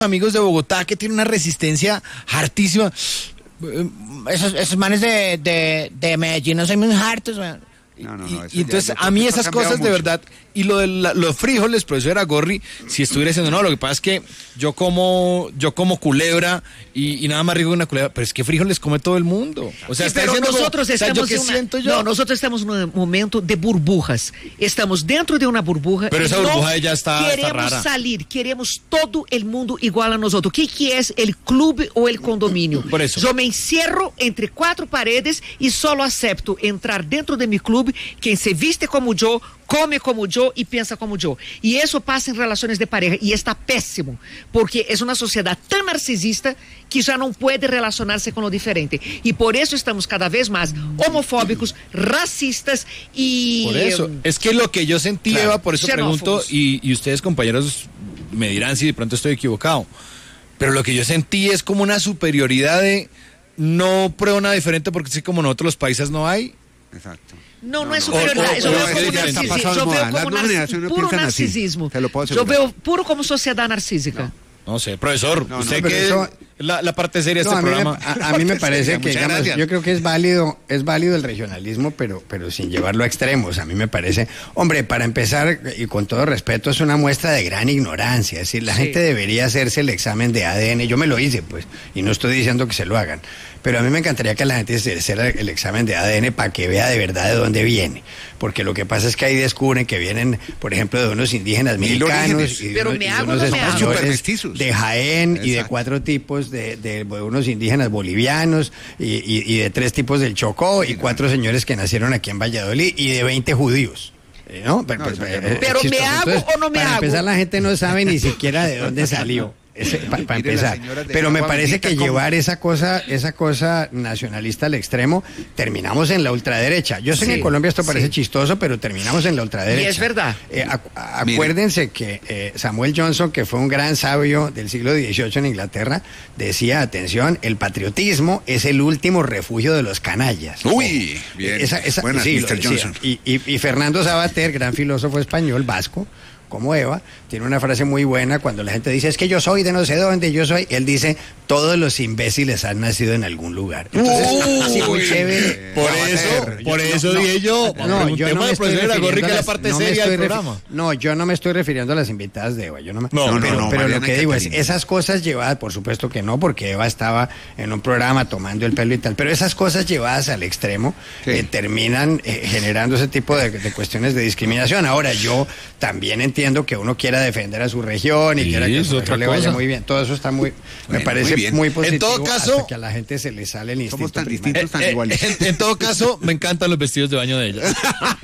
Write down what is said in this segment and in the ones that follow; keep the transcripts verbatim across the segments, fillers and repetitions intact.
amigos de Bogotá que tienen una resistencia hartísima. Esos, esos manes de, de, de Medellín no son muy hartos, man. No, no, no, y, y entonces a mí esas cosas mucho. De verdad, y lo de la, los frijoles, profesor Agorri, si estuviera diciendo, no, lo que pasa es que yo como yo como culebra y, y nada más rico que una culebra, pero es que frijoles come todo el mundo. O sea, sí, pero nosotros como, estamos o sea, ¿yo qué siento yo? No, nosotros estamos en un momento de burbujas. Estamos dentro de una burbuja. Pero esa burbuja ya está, queremos está rara. salir, queremos todo el mundo igual a nosotros. ¿Qué, qué es el club o el condominio? Por eso. Yo me encierro entre cuatro paredes y solo acepto entrar dentro de mi club quien se viste como yo, come como yo y piensa como yo. Y eso pasa en relaciones de pareja y está pésimo, porque es una sociedad tan narcisista que ya no puede relacionarse con lo diferente. Y por eso estamos cada vez más homofóbicos, racistas y... Por eso, es que lo que yo sentí, claro, Eva, por eso pregunto, y, y ustedes, compañeros, me dirán si de pronto estoy equivocado, pero lo que yo sentí es como una superioridad de no pruebo nada diferente porque así como en otros países no hay. Exacto. No, no, no es superioridad. Yo veo como narcisismo. Yo veo como nar- puro narcisismo. Yo veo puro como sociedad narcísica. No. No sé, profesor, no, usted no, que eso, la, la parte seria de no, este a programa. Me, a, a mí me parece que, digamos, yo creo que es válido, es válido el regionalismo, pero, pero sin llevarlo a extremos. A mí me parece, hombre, para empezar, y con todo respeto, es una muestra de gran ignorancia. Es decir, la sí. gente debería hacerse el examen de A D N. Yo me lo hice, pues, y no estoy diciendo que se lo hagan. Pero a mí me encantaría que la gente se hiciera el examen de A D N para que vea de verdad de dónde viene. Porque lo que pasa es que ahí descubren que vienen, por ejemplo, de unos indígenas mexicanos y de pero unos, me y de hago, unos no me españoles hago. de Jaén. Exacto. Y de cuatro tipos de, de, de unos indígenas bolivianos y, y, y de tres tipos del Chocó y cuatro señores que nacieron aquí en Valladolid y de veinte judíos. ¿No? Pero, no, pero, pero, pero me hago Entonces, o no me para hago. Para empezar, la gente no sabe ni siquiera de dónde salió. Para pa empezar, pero me parece que como... llevar esa cosa, esa cosa nacionalista al extremo, terminamos en la ultraderecha. Yo sé sí, que en Colombia esto parece sí. chistoso, pero terminamos en la ultraderecha. Y es verdad. Eh, acu acuérdense que eh, Samuel Johnson, que fue un gran sabio del siglo dieciocho en Inglaterra, decía, atención, el patriotismo es el último refugio de los canallas. Uy, oh, bien. Esa, esa, Buenas, sí, mister Johnson. Y, y, y Fernando Savater, gran filósofo español, vasco, como Eva, tiene una frase muy buena cuando la gente dice, es que yo soy de no sé dónde, yo soy, él dice, todos los imbéciles han nacido en algún lugar. Entonces, uh, así muy chévere. Por eso, por eso dije yo, no, yo no me estoy refiriendo a la parte no seria del programa. No, yo no me estoy refiriendo a las invitadas de Eva, yo no me, no, no, pero, no, no, pero lo que digo Catarina. es, esas cosas llevadas, por supuesto que no, porque Eva estaba en un programa tomando el pelo y tal, pero esas cosas llevadas al extremo sí. eh, terminan eh, generando ese tipo de, de cuestiones de discriminación. Ahora, yo también entiendo que uno quiera defender a su región y sí, quiera que su le vaya muy bien. Todo eso está muy, me bueno, parece muy, muy positivo. En todo caso, hasta que a la gente se le sale el instinto. Somos tan primero. distintos, tan eh, iguales. En, en todo caso, me encantan los vestidos de baño de ella.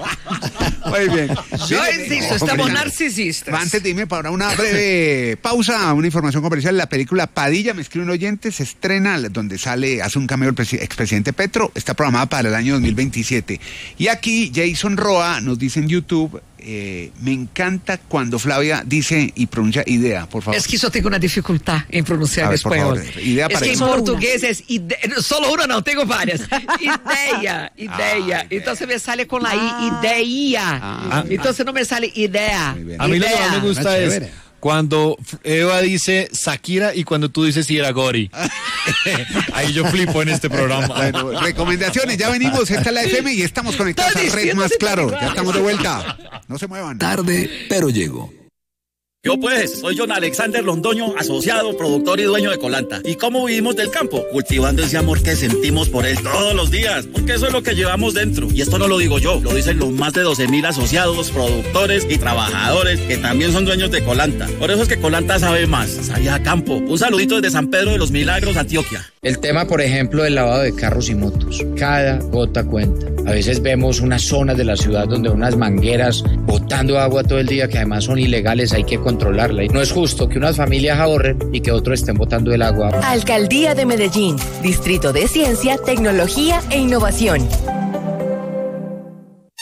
Muy bien. Yo insisto, estamos narcisistas. Antes de irme para una breve pausa, una información comercial. La película Padilla, me escribe un oyente, se estrena, donde sale, hace un cameo el expresidente Petro. Está programada para el año dos mil veintisiete. Y aquí Jason Roa nos dice en YouTube, eh, me encanta cuando Flavia dice y pronuncia idea, por favor. Es que yo tengo una dificultad en pronunciar ver, español. Favor, idea es para que en solo portugués una. es ide... solo una, no, tengo varias. Idea, idea. Ah, entonces me sale con la ah. I, idea. Ah. Entonces no me sale idea. A mí lo que más me gusta ah, es cuando Eva dice Shakira y cuando tú dices Iragori. Ahí yo flipo en este programa. Bueno, recomendaciones, ya venimos, esta es la F M y estamos conectados a Red Más Claro. Ya estamos de vuelta. No se muevan. Tarde, pero llego. Yo pues, soy John Alexander Londoño, asociado, productor y dueño de Colanta. ¿Y cómo vivimos del campo? Cultivando ese amor que sentimos por él todos los días, porque eso es lo que llevamos dentro. Y esto no lo digo yo, lo dicen los más de doce mil asociados, productores y trabajadores que también son dueños de Colanta. Por eso es que Colanta sabe más, sabe a campo. Un saludito desde San Pedro de los Milagros, Antioquia. El tema, por ejemplo, del lavado de carros y motos. Cada gota cuenta. A veces vemos unas zonas de la ciudad donde unas mangueras botando agua todo el día que además son ilegales, hay que controlarla. Y no es justo que unas familias ahorren y que otros estén botando el agua. Alcaldía de Medellín, Distrito de Ciencia, Tecnología e Innovación.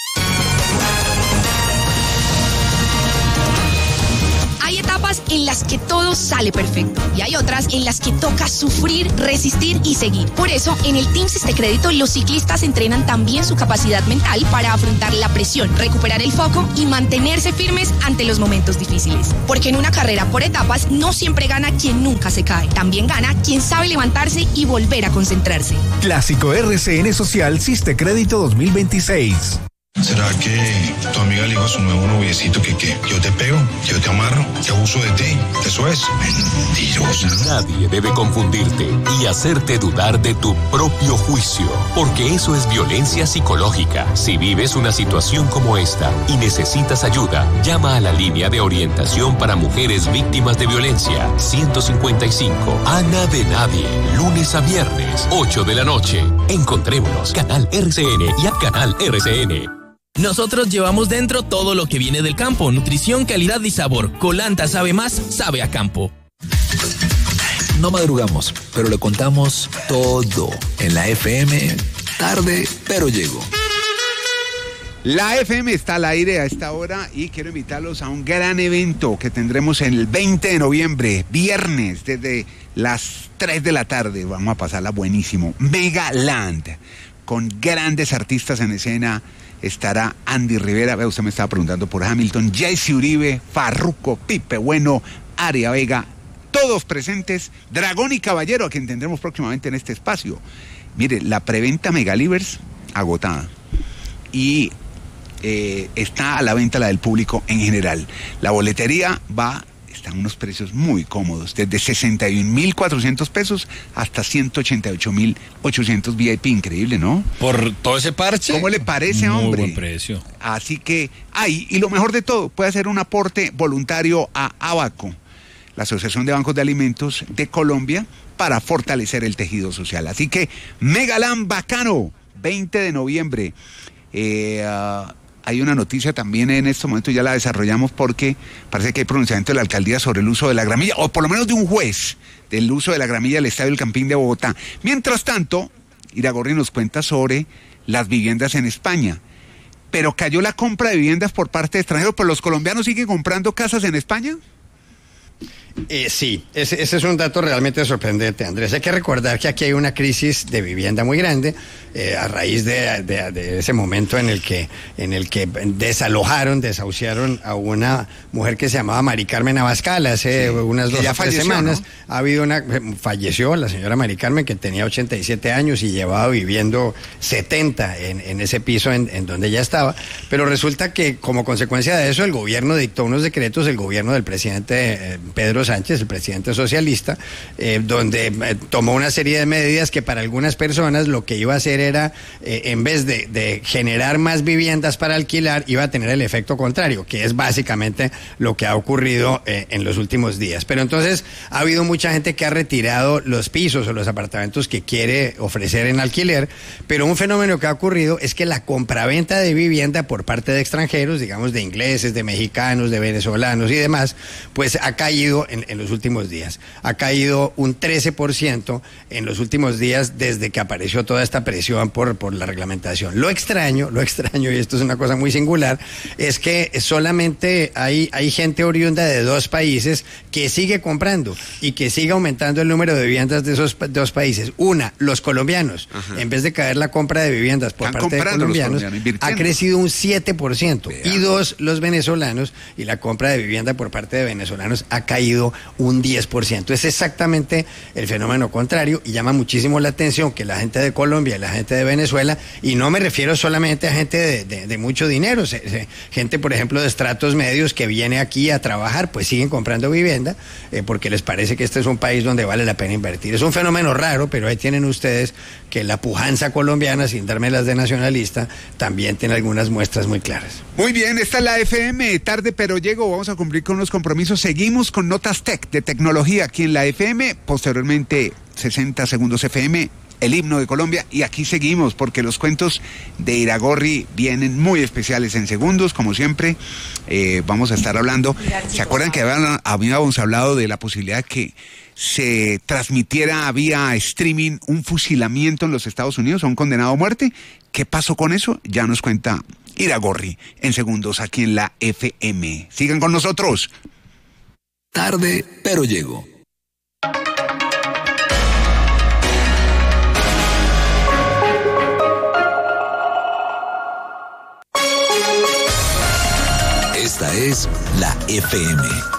Hay etapas en las que que todo sale perfecto y hay otras en las que toca sufrir, resistir y seguir. Por eso, en el Team Siste Crédito, los ciclistas entrenan también su capacidad mental para afrontar la presión, recuperar el foco y mantenerse firmes ante los momentos difíciles. Porque en una carrera por etapas no siempre gana quien nunca se cae. También gana quien sabe levantarse y volver a concentrarse. Clásico R C N Social Siste Crédito dos mil veintiséis. ¿Será que tu amiga le dijo a su nuevo noviecito que qué? Yo te pego, yo te amarro, que abuso de ti? Eso es mentirosa. Nadie debe confundirte y hacerte dudar de tu propio juicio, porque eso es violencia psicológica. Si vives una situación como esta y necesitas ayuda, llama a la línea de orientación para mujeres víctimas de violencia ciento cincuenta y cinco. Ana de Nadie, lunes a viernes, ocho de la noche. Encontrémonos, Canal R C N y a Canal R C N. Nosotros llevamos dentro todo lo que viene del campo, nutrición, calidad y sabor. Colanta sabe más, sabe a campo. No madrugamos, pero le contamos todo en la F M, tarde, pero llego. La F M está al aire a esta hora y quiero invitarlos a un gran evento que tendremos el veinte de noviembre, viernes, desde las tres de la tarde. Vamos a pasarla buenísimo. Megaland, con grandes artistas en escena. Estará Andy Rivera, vea, usted me estaba preguntando por Hamilton, Jesse Uribe, Farruko, Pipe Bueno, Aria Vega, todos presentes, Dragón y Caballero, a quien tendremos próximamente en este espacio. Mire, la preventa Megalivers agotada y eh, está a la venta la del público en general. La boletería va, está en unos precios muy cómodos, desde sesenta y un mil cuatrocientos pesos hasta ciento ochenta y ocho mil ochocientos V I P, increíble, ¿no? Por todo ese parche. ¿Cómo le parece, muy hombre? Muy buen precio. Así que, ay, y lo mejor de todo, puede hacer un aporte voluntario a Abaco, la Asociación de Bancos de Alimentos de Colombia, para fortalecer el tejido social. Así que, Megaland bacano, veinte de noviembre. Eh... Uh, Hay una noticia también en este momento, ya la desarrollamos porque parece que hay pronunciamiento de la alcaldía sobre el uso de la gramilla, o por lo menos de un juez, del uso de la gramilla del Estadio El Campín de Bogotá. Mientras tanto, Iragorri nos cuenta sobre las viviendas en España. Pero cayó la compra de viviendas por parte de extranjeros, pero los colombianos siguen comprando casas en España. Eh, sí, ese, ese es un dato realmente sorprendente, Andrés. Hay que recordar que aquí hay una crisis de vivienda muy grande eh, a raíz de, de, de ese momento en el que en el que desalojaron, desahuciaron a una mujer que se llamaba Mari Carmen Abascal hace sí, unas dos o tres falleció, semanas. ¿No? Ha habido una falleció la señora Mari Carmen, que tenía ochenta y siete años y llevaba viviendo setenta en, en ese piso en, en donde ella estaba. Pero resulta que como consecuencia de eso el gobierno dictó unos decretos, el gobierno del presidente eh, Pedro Sánchez, el presidente socialista, eh, donde eh, tomó una serie de medidas que para algunas personas lo que iba a hacer era, eh, en vez de, de generar más viviendas para alquilar, iba a tener el efecto contrario, que es básicamente lo que ha ocurrido eh, en los últimos días. Pero entonces ha habido mucha gente que ha retirado los pisos o los apartamentos que quiere ofrecer en alquiler, pero un fenómeno que ha ocurrido es que la compraventa de vivienda por parte de extranjeros, digamos de ingleses, de mexicanos, de venezolanos y demás, pues ha caído En, en los últimos días. Ha caído un trece por ciento en los últimos días desde que apareció toda esta presión por, por la reglamentación. Lo extraño, lo extraño, y esto es una cosa muy singular, es que solamente hay, hay gente oriunda de dos países que sigue comprando y que sigue aumentando el número de viviendas de esos dos países. Una, los colombianos. Ajá. En vez de caer la compra de viviendas por Están parte de colombianos, colombianos ha crecido un siete por ciento. Veamos. Y dos, los venezolanos, y la compra de vivienda por parte de venezolanos ha caído un diez por ciento. Es exactamente el fenómeno contrario y llama muchísimo la atención que la gente de Colombia y la gente de Venezuela, y no me refiero solamente a gente de, de, de mucho dinero, se, se, gente por ejemplo de estratos medios que viene aquí a trabajar, pues siguen comprando vivienda eh, porque les parece que este es un país donde vale la pena invertir. Es un fenómeno raro, pero ahí tienen ustedes que la pujanza colombiana, sin darme las de nacionalista, también tiene algunas muestras muy claras. Muy bien, esta es la F M, tarde pero llego, vamos a cumplir con unos compromisos, seguimos con Notas Tech de tecnología aquí en la F M, posteriormente sesenta segundos F M, el himno de Colombia, y aquí seguimos porque los cuentos de Iragorri vienen muy especiales en segundos, como siempre. Eh, vamos a estar hablando, ¿se acuerdan que habíamos, habíamos hablado de la posibilidad de que se transmitiera vía streaming un fusilamiento en los Estados Unidos a un condenado a muerte? ¿Qué pasó con eso? Ya nos cuenta Iragorri en segundos aquí en la F M. Sigan con nosotros. Tarde Tarde, pero llego. Esta es la F M.